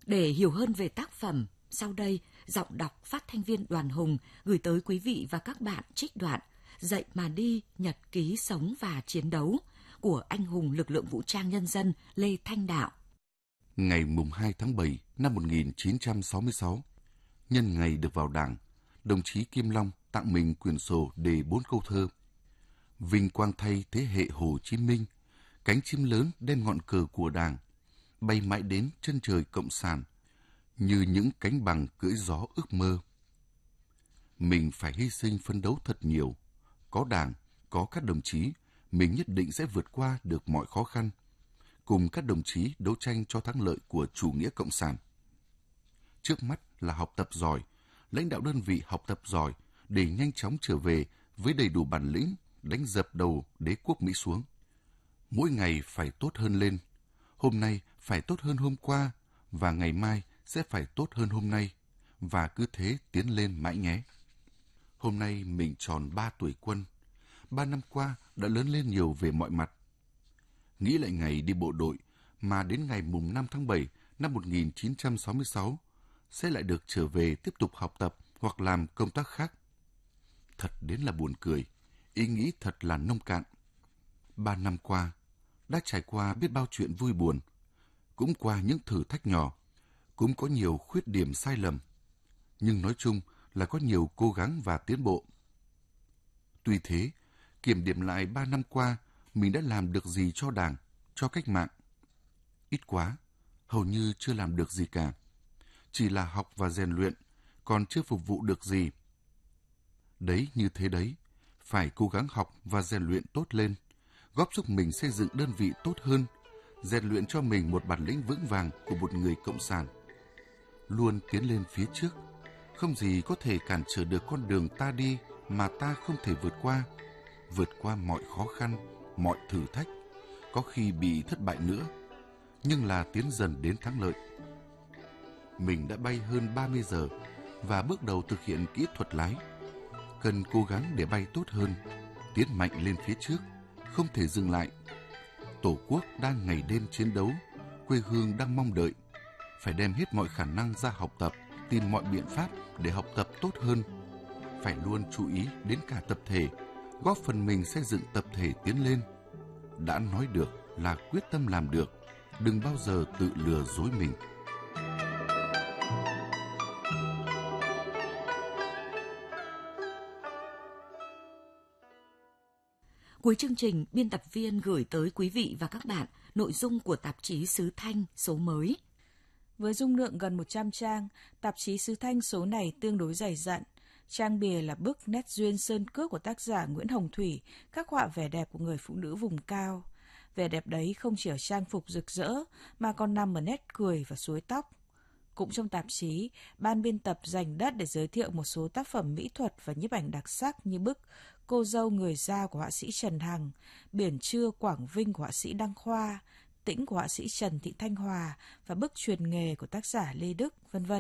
Để hiểu hơn về tác phẩm, sau đây, giọng đọc phát thanh viên Đoàn Hùng gửi tới quý vị và các bạn trích đoạn Dậy mà đi, nhật ký sống và chiến đấu của anh hùng lực lượng vũ trang nhân dân Lê Thanh Đạo. Ngày mùng 2 tháng 7 năm 1966, nhân ngày được vào Đảng, đồng chí Kim Long tặng mình quyển sổ đề 4 câu thơ. Vinh quang thay thế hệ Hồ Chí Minh, cánh chim lớn đem ngọn cờ của Đảng, bay mãi đến chân trời cộng sản, như những cánh bằng cưỡi gió ước mơ. Mình phải hy sinh phấn đấu thật nhiều. Có Đảng, có các đồng chí, mình nhất định sẽ vượt qua được mọi khó khăn, cùng các đồng chí đấu tranh cho thắng lợi của chủ nghĩa cộng sản. Trước mắt là học tập giỏi, lãnh đạo đơn vị học tập giỏi để nhanh chóng trở về với đầy đủ bản lĩnh, đánh dập đầu đế quốc Mỹ xuống. Mỗi ngày phải tốt hơn lên, hôm nay phải tốt hơn hôm qua, và ngày mai sẽ phải tốt hơn hôm nay, và cứ thế tiến lên mãi nhé. Hôm nay mình tròn 3 tuổi quân, 3 năm qua đã lớn lên nhiều về mọi mặt. Nghĩ lại ngày đi bộ đội mà đến ngày mùng 5 tháng 7 năm 1966 sẽ lại được trở về tiếp tục học tập hoặc làm công tác khác. Thật đến là buồn cười, ý nghĩ thật là nông cạn. 3 năm qua, đã trải qua biết bao chuyện vui buồn, cũng qua những thử thách nhỏ, cũng có nhiều khuyết điểm sai lầm, nhưng nói chung là có nhiều cố gắng và tiến bộ. Tuy thế, kiểm điểm lại 3 năm qua, mình đã làm được gì cho Đảng, cho cách mạng? Ít quá, hầu như chưa làm được gì cả. Chỉ là học và rèn luyện, còn chưa phục vụ được gì. Đấy như thế đấy, phải cố gắng học và rèn luyện tốt lên, góp giúp mình xây dựng đơn vị tốt hơn, rèn luyện cho mình một bản lĩnh vững vàng của một người cộng sản. Luôn tiến lên phía trước, không gì có thể cản trở được con đường ta đi mà ta không thể vượt qua mọi khó khăn, mọi thử thách, có khi bị thất bại nữa, nhưng là tiến dần đến thắng lợi. Mình đã bay hơn 30 giờ và bước đầu thực hiện kỹ thuật lái. Cần cố gắng để bay tốt hơn, tiến mạnh lên phía trước, không thể dừng lại. Tổ quốc đang ngày đêm chiến đấu, quê hương đang mong đợi. Phải đem hết mọi khả năng ra học tập, tìm mọi biện pháp để học tập tốt hơn. Phải luôn chú ý đến cả tập thể, góp phần mình xây dựng tập thể tiến lên. Đã nói được là quyết tâm làm được, đừng bao giờ tự lừa dối mình. Cuối chương trình, biên tập viên gửi tới quý vị và các bạn nội dung của tạp chí Sứ Thanh số mới. Với dung lượng gần 100 trang, tạp chí Sứ Thanh số này tương đối dày dặn. Trang bìa là bức nét duyên sơn cước của tác giả Nguyễn Hồng Thủy, khắc họa vẻ đẹp của người phụ nữ vùng cao. Vẻ đẹp đấy không chỉ ở trang phục rực rỡ, mà còn nằm ở nét cười và suối tóc. Cũng trong tạp chí, ban biên tập dành đất để giới thiệu một số tác phẩm mỹ thuật và nhiếp ảnh đặc sắc như bức Cô dâu người Dao của họa sĩ Trần Hằng, Biển trưa Quảng Vinh của họa sĩ Đăng Khoa, Tĩnh của họa sĩ Trần Thị Thanh Hòa và bức Truyền nghề của tác giả Lê Đức, v.v.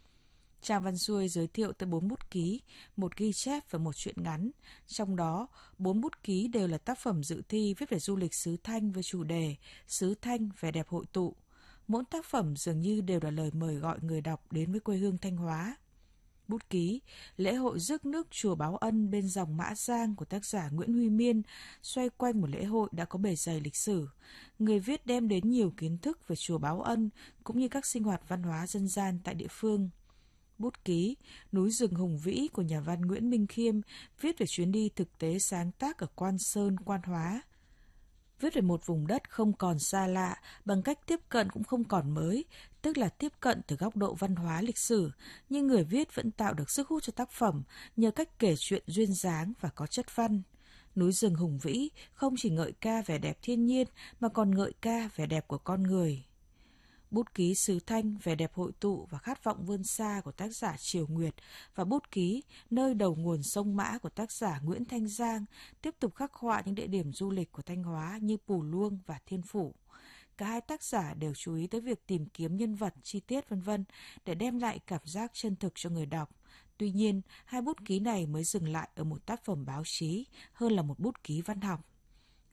Trang văn xuôi giới thiệu tới 4 bút ký, 1 ghi chép và 1 truyện ngắn. Trong đó, 4 bút ký đều là tác phẩm dự thi viết về du lịch xứ Thanh với chủ đề Xứ Thanh vẻ đẹp hội tụ. Mỗi tác phẩm dường như đều là lời mời gọi người đọc đến với quê hương Thanh Hóa. Bút ký Lễ hội rước nước chùa Báo Ân bên dòng Mã Giang của tác giả Nguyễn Huy Miên xoay quanh một lễ hội đã có bề dày lịch sử. Người viết đem đến nhiều kiến thức về chùa Báo Ân cũng như các sinh hoạt văn hóa dân gian tại địa phương. Bút ký Núi rừng hùng vĩ của nhà văn Nguyễn Minh Khiêm viết về chuyến đi thực tế sáng tác ở Quan Sơn, Quan Hóa. Viết về một vùng đất không còn xa lạ bằng cách tiếp cận cũng không còn mới, tức là tiếp cận từ góc độ văn hóa lịch sử, nhưng người viết vẫn tạo được sức hút cho tác phẩm nhờ cách kể chuyện duyên dáng và có chất văn. Núi rừng hùng vĩ không chỉ ngợi ca vẻ đẹp thiên nhiên mà còn ngợi ca vẻ đẹp của con người. Bút ký Sứ Thanh vẻ đẹp hội tụ và khát vọng vươn xa của tác giả Triều Nguyệt và bút ký Nơi đầu nguồn sông Mã của tác giả Nguyễn Thanh Giang tiếp tục khắc họa những địa điểm du lịch của Thanh Hóa như Pù Luông và Thiên Phủ. Cả hai tác giả đều chú ý tới việc tìm kiếm nhân vật, chi tiết v.v. để đem lại cảm giác chân thực cho người đọc. Tuy nhiên, hai bút ký này mới dừng lại ở một tác phẩm báo chí hơn là một bút ký văn học.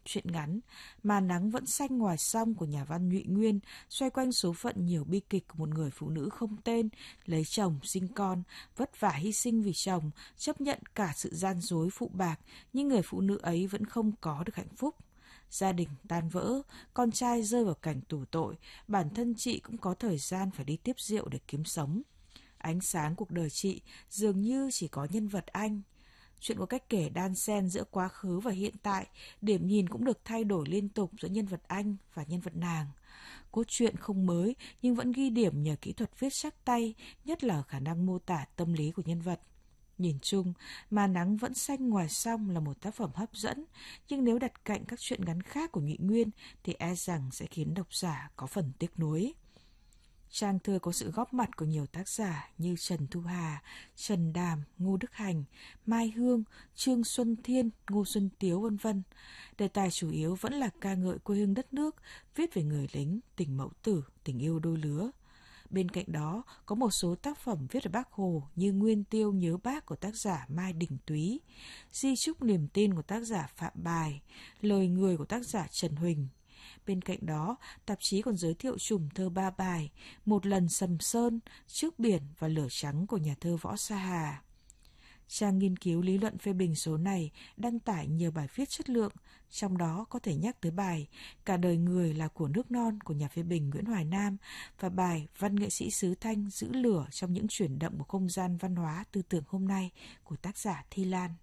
Truyện ngắn Mà nắng vẫn xanh ngoài sông của nhà văn Nhụy Nguyên xoay quanh số phận nhiều bi kịch của một người phụ nữ không tên, lấy chồng, sinh con, vất vả hy sinh vì chồng, chấp nhận cả sự gian dối phụ bạc, nhưng người phụ nữ ấy vẫn không có được hạnh phúc. Gia đình tan vỡ, con trai rơi vào cảnh tù tội, bản thân chị cũng có thời gian phải đi tiếp rượu để kiếm sống. Ánh sáng cuộc đời chị dường như chỉ có nhân vật anh. Chuyện có cách kể đan xen giữa quá khứ và hiện tại, điểm nhìn cũng được thay đổi liên tục giữa nhân vật anh và nhân vật nàng. Cốt truyện không mới nhưng vẫn ghi điểm nhờ kỹ thuật viết chắc tay, nhất là khả năng mô tả tâm lý của nhân vật. Nhìn chung, Mà nắng vẫn xanh ngoài sông là một tác phẩm hấp dẫn, nhưng nếu đặt cạnh các truyện ngắn khác của Nhụy Nguyên thì e rằng sẽ khiến độc giả có phần tiếc nuối. Trang thơ có sự góp mặt của nhiều tác giả như Trần Thu Hà, Trần Đàm, Ngô Đức Hành, Mai Hương, Trương Xuân Thiên, Ngô Xuân Tiếu v.v. Đề tài chủ yếu vẫn là ca ngợi quê hương đất nước, viết về người lính, tình mẫu tử, tình yêu đôi lứa. Bên cạnh đó, có một số tác phẩm viết về Bác Hồ như Nguyên Tiêu nhớ Bác của tác giả Mai Đình Túy, Di chúc niềm tin của tác giả Phạm Bài, Lời người của tác giả Trần Huỳnh. Bên cạnh đó, tạp chí còn giới thiệu chùm thơ 3 bài, Một lần Sầm Sơn, Trước biển và Lửa trắng của nhà thơ Võ Sa Hà. Trang nghiên cứu lý luận phê bình số này đăng tải nhiều bài viết chất lượng, trong đó có thể nhắc tới bài Cả đời người là của nước non của nhà phê bình Nguyễn Hoài Nam và bài Văn nghệ sĩ xứ Thanh giữ lửa trong những chuyển động của không gian văn hóa tư tưởng hôm nay của tác giả Thi Lan.